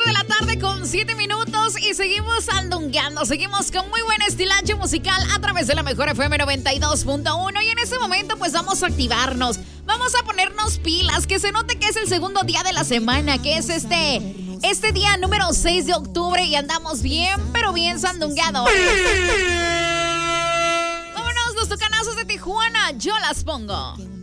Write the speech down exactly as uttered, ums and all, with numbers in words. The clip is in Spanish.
de la tarde con siete minutos y seguimos sandungueando, seguimos con muy buen estilache musical a través de la mejor F M noventa y dos punto uno y en este momento pues vamos a activarnos, vamos a ponernos pilas, que se note que es el segundo día de la semana, que es este, este día número seis de octubre y andamos bien, pero bien sandungueados. Vámonos, los tucanazos de Tijuana, yo las pongo.